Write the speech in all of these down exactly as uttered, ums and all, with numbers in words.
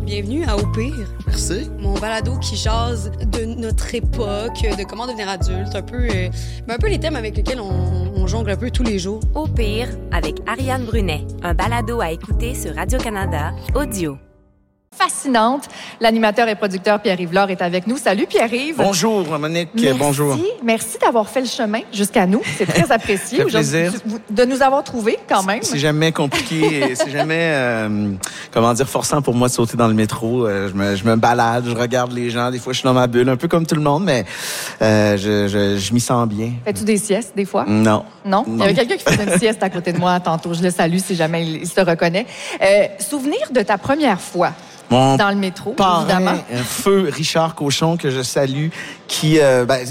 Bienvenue à Au pire. Merci. Mon balado qui jase de notre époque, de comment devenir adulte, un peu, euh, un peu les thèmes avec lesquels on, on jongle un peu tous les jours. Au pire, avec Ariane Brunet, un balado à écouter sur Radio-Canada, audio. Fascinante. L'animateur et producteur Pierre-Yves Lard est avec nous. Salut Pierre-Yves. Bonjour Monique, merci, bonjour. Merci d'avoir fait le chemin jusqu'à nous. C'est très apprécié. Ça fait plaisir. De nous avoir trouvés quand même. C'est jamais compliqué, c'est jamais, euh, comment dire, forçant pour moi de sauter dans le métro. Euh, je, me, je me balade, je regarde les gens. Des fois, je suis dans ma bulle, un peu comme tout le monde, mais euh, je, je, je m'y sens bien. Fais-tu des siestes des fois? Non. Non? Il y avait quelqu'un qui faisait une sieste à côté de moi tantôt. Je le salue si jamais il, il se reconnaît. Euh, souvenir de ta première fois. Mon dans le métro, parrain, évidemment. Feu Richard Cochon, que je salue, qui, euh, ben,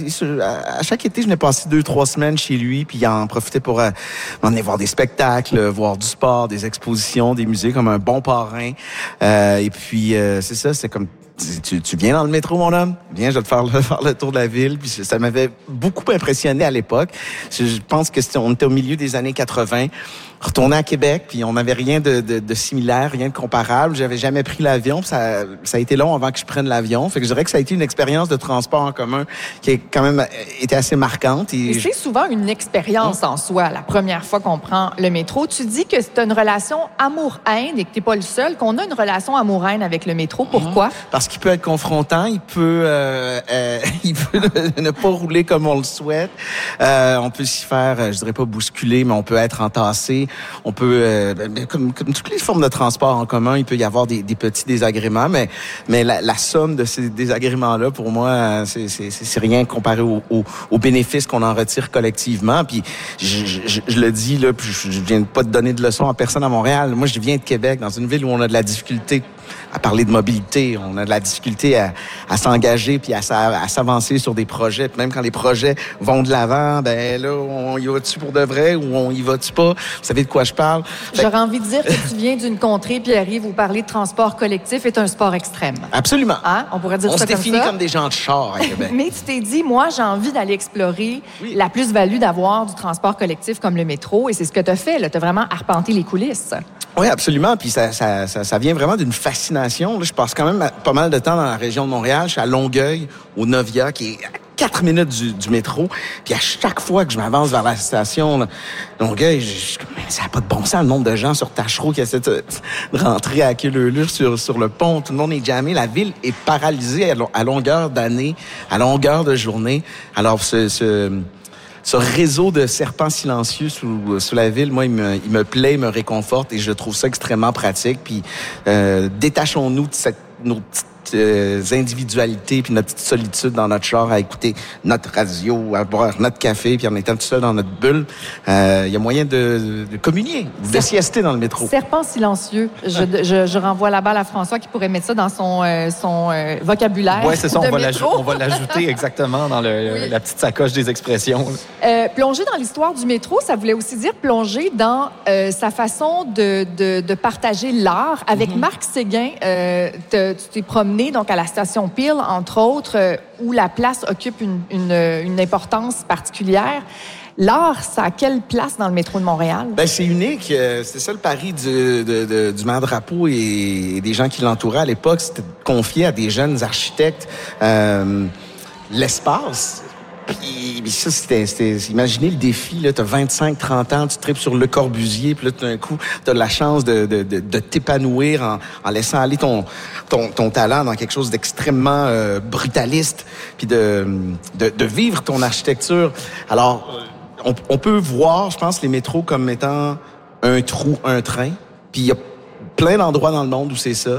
à chaque été, je venais passer deux, trois semaines chez lui, puis il en profitait pour euh, m'en aller voir des spectacles, voir du sport, des expositions, des musées, comme un bon parrain. Euh, et puis, euh, c'est ça, c'est comme... Tu, tu viens dans le métro, mon homme? Viens, je vais te faire le, faire le tour de la ville. Puis ça m'avait beaucoup impressionné à l'époque. Je pense que c'était, on était au milieu des années quatre-vingts. Retourné à Québec, puis on n'avait rien de, de, de similaire, rien de comparable. J'avais jamais pris l'avion, puis ça, ça a été long avant que je prenne l'avion. Fait que je dirais que ça a été une expérience de transport en commun qui a quand même été assez marquante. Et, et c'est souvent une expérience oh. en soi, la première fois qu'on prend le métro. Tu dis que c'est une relation amour-haine et que t'es pas le seul, qu'on a une relation amour-haine avec le métro. Pourquoi? Parce qu'il peut être confrontant, il peut, euh, euh, il peut ne pas rouler comme on le souhaite. Euh, on peut s'y faire, je dirais pas bousculer, mais on peut être entassé. On peut, euh, comme, comme toutes les formes de transport en commun, il peut y avoir des, des petits désagréments, mais, mais la, la somme de ces désagréments-là, pour moi, c'est, c'est, c'est rien comparé aux au, au bénéfices qu'on en retire collectivement. Puis, je, je, je le dis, là, puis je, je viens pas de donner de leçons à personne à Montréal. Moi, je viens de Québec, dans une ville où on a de la difficulté à parler de mobilité, on a de la difficulté à, à s'engager puis à, à s'avancer sur des projets. Puis même quand les projets vont de l'avant, ben là, on y va-tu pour de vrai ou on y va-tu pas? Vous savez de quoi je parle? J'aurais fait... envie de dire que tu viens d'une contrée, Pierre-Yves, où parler de transport collectif est un sport extrême. Comme hein? On pourrait dire on ça comme ça. On se définit comme des gens de char à Québec. Mais tu t'es dit, moi, j'ai envie d'aller explorer oui. la plus-value d'avoir du transport collectif comme le métro, et c'est ce que tu as fait. Tu as vraiment arpenté les coulisses. Oui, absolument. Puis ça, ça, ça, ça vient vraiment d'une fascination. Là, je passe quand même pas mal de temps dans la région de Montréal. Je suis à Longueuil, au Novia, qui est à quatre minutes du, du métro. Puis à chaque fois que je m'avance vers la station là, Longueuil, je, je, ça n'a pas de bon sens le nombre de gens sur Tachereau qui essaient de, de rentrer à queue leu leu sur, sur le pont. Tout le monde est jammé. La ville est paralysée à, à longueur d'année, à longueur de journée. Alors, ce... ce Ce réseau de serpents silencieux sous, sous la ville, moi, il me, il me plaît, il me réconforte et je trouve ça extrêmement pratique. Puis, euh, détachons-nous de cette, nos petites euh, individualités puis notre petite solitude dans notre char à écouter notre radio, à boire notre café puis en étant tout seul dans notre bulle. Il euh, y a moyen de, de communier, de siester dans le métro. Serpent silencieux. Je, je, je renvoie la balle à François qui pourrait mettre ça dans son, euh, son euh, vocabulaire. Oui, c'est ça. On va, on va l'ajouter exactement dans le, oui. la petite sacoche des expressions. Euh, plonger dans l'histoire du métro, ça voulait aussi dire plonger dans euh, sa façon de, de, de partager l'art. Avec mm-hmm. Marc Séguin, euh, te, tu t'es promené donc à la station Peel, entre autres, euh, où la place occupe une, une, une importance particulière. L'art, ça a quelle place dans le métro de Montréal? Ben c'est unique. C'était ça le pari du, de, de, du maire Drapeau et des gens qui l'entouraient à l'époque. C'était de confier à des jeunes architectes euh, l'espace. Puis, puis ça, c'était, c'était... Imaginez le défi, là, t'as vingt-cinq trente ans, tu tripes sur Le Corbusier, puis là, tout d'un coup, t'as la chance de, de, de, de t'épanouir en, en laissant aller ton, ton, ton talent dans quelque chose d'extrêmement euh, brutaliste, puis de, de, de vivre ton architecture. Alors, on, on peut voir, je pense, les métros comme étant un trou, un train, puis il y a plein d'endroits dans le monde où c'est ça.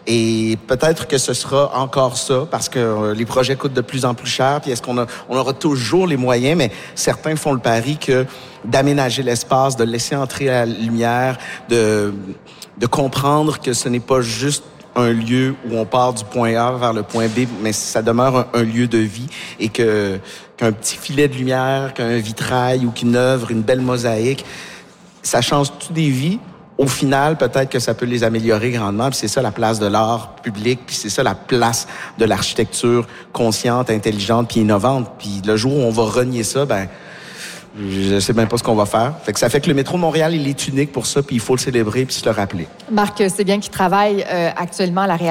Et peut-être que ce sera encore ça, parce que euh, les projets coûtent de plus en plus cher, puis est-ce qu'on a, on aura toujours les moyens, mais certains font le pari que d'aménager l'espace, de laisser entrer la lumière, de, de comprendre que ce n'est pas juste un lieu où on part du point A vers le point B, mais ça demeure un, un lieu de vie, et que qu'un petit filet de lumière, qu'un vitrail ou qu'une œuvre, une belle mosaïque, ça change toutes des vies. Au final, peut-être que ça peut les améliorer grandement. Puis c'est ça la place de l'art public, puis c'est ça la place de l'architecture consciente, intelligente, puis innovante. Puis le jour où on va renier ça, ben je sais même pas ce qu'on va faire. Fait que ça fait que le métro de Montréal, il est unique pour ça, puis il faut le célébrer puis se le rappeler. Marc Séguin qui travaille euh, actuellement à la réalisation